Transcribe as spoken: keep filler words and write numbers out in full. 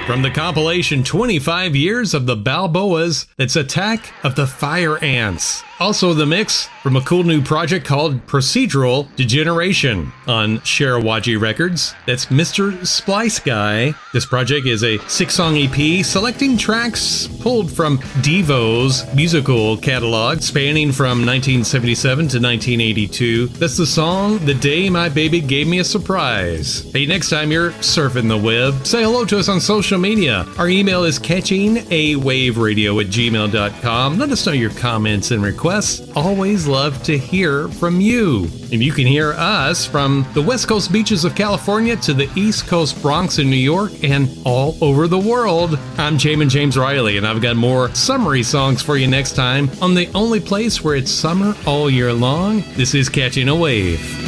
From the compilation twenty-five Years of the Balboas, it's Attack of the Fire Ants. Also the mix from a cool new project called Procedural Degeneration on Sharawaji Records. That's Mister Splice Guy. This project is a six-song E P selecting tracks pulled from Devo's musical catalog spanning from nineteen seventy-seven to nineteen eighty-two. That's the song The Day My Baby Gave Me a Surprise. Hey, next time you're surfing the web, say hello to us on social media. Our email is catchingawaveradio at gmail dot com. Let us know your comments and requests. Always love to hear from you. And you can hear us from the West Coast beaches of California to the East Coast Bronx in New York and all over the world. I'm Jamin James Riley, and I've got more summery songs for you next time on the only place where it's summer all year long. This is Catching a Wave.